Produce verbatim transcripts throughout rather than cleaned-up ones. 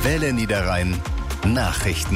Welle Niederrhein Nachrichten.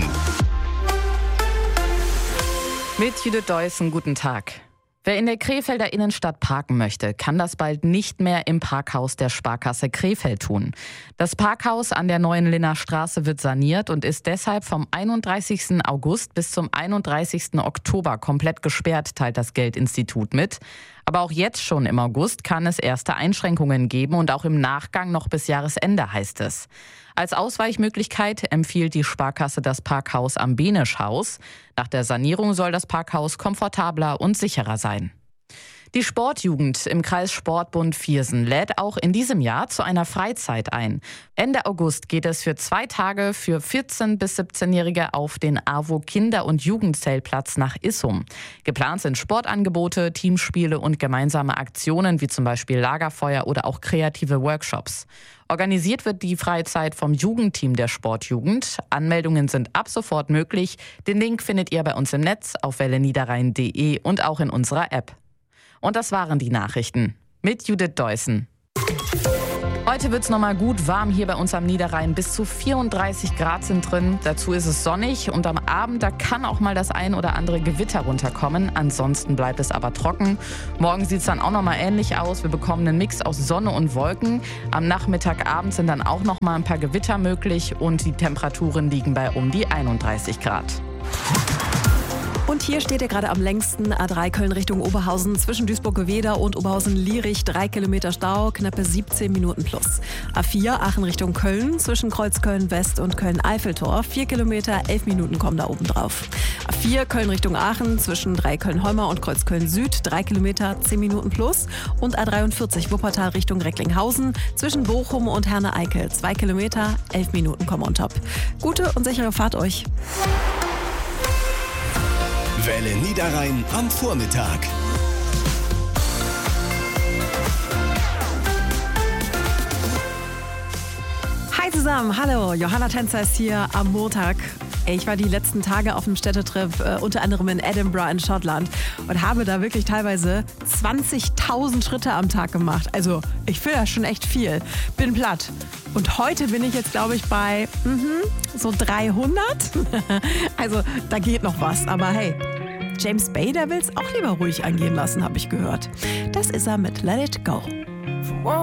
Mit Judith Deussen, guten Tag. Wer in der Krefelder Innenstadt parken möchte, kann das bald nicht mehr im Parkhaus der Sparkasse Krefeld tun. Das Parkhaus an der Neuen Linner Straße wird saniert und ist deshalb vom einunddreißigsten August bis zum einunddreißigsten Oktober komplett gesperrt, teilt das Geldinstitut mit. Aber auch jetzt schon im August kann es erste Einschränkungen geben und auch im Nachgang noch bis Jahresende, heißt es. Als Ausweichmöglichkeit empfiehlt die Sparkasse das Parkhaus am Benischhaus. Nach der Sanierung soll das Parkhaus komfortabler und sicherer sein. Die Sportjugend im Kreis Sportbund Viersen lädt auch in diesem Jahr zu einer Freizeit ein. Ende August geht es für zwei Tage für vierzehn- bis siebzehnjährige auf den A W O Kinder- und Jugendzeltplatz nach Issum. Geplant sind Sportangebote, Teamspiele und gemeinsame Aktionen wie zum Beispiel Lagerfeuer oder auch kreative Workshops. Organisiert wird die Freizeit vom Jugendteam der Sportjugend. Anmeldungen sind ab sofort möglich. Den Link findet ihr bei uns im Netz auf welle niederrhein punkt de und auch in unserer App. Und das waren die Nachrichten mit Judith Deussen. Heute wird es nochmal gut warm hier bei uns am Niederrhein. Bis zu vierunddreißig Grad sind drin. Dazu ist es sonnig und am Abend, da kann auch mal das ein oder andere Gewitter runterkommen. Ansonsten bleibt es aber trocken. Morgen sieht es dann auch nochmal ähnlich aus. Wir bekommen einen Mix aus Sonne und Wolken. Am Nachmittagabend sind dann auch nochmal ein paar Gewitter möglich und die Temperaturen liegen bei um die einunddreißig Grad. Und hier steht ihr gerade am längsten A drei Köln Richtung Oberhausen zwischen Duisburg-Geweder und Oberhausen-Lierich. Drei Kilometer Stau, knappe siebzehn Minuten plus. A vier Aachen Richtung Köln zwischen Kreuzköln West und Köln-Eiffeltor. Vier Kilometer, elf Minuten kommen da oben drauf. A vier Köln Richtung Aachen zwischen Dreiköln-Holmer und Kreuzköln Süd. Drei Kilometer, zehn Minuten plus. Und A dreiundvierzig Wuppertal Richtung Recklinghausen zwischen Bochum und Herne-Eickel. Zwei Kilometer, elf Minuten kommen on top. Gute und sichere Fahrt euch. Welle Niederrhein am Vormittag. Hi zusammen, hallo, Johanna Tänzer ist hier am Montag. Ich war die letzten Tage auf einem Städtetrip, äh, unter anderem in Edinburgh in Schottland und habe da wirklich teilweise zwanzigtausend Schritte am Tag gemacht. Also ich finde das schon echt viel. Bin platt. Und heute bin ich jetzt, glaube ich, bei mhm, so dreihundert. Also da geht noch was, aber hey. James Bay, der will es auch lieber ruhig angehen lassen, habe ich gehört. Das ist er mit Let It Go.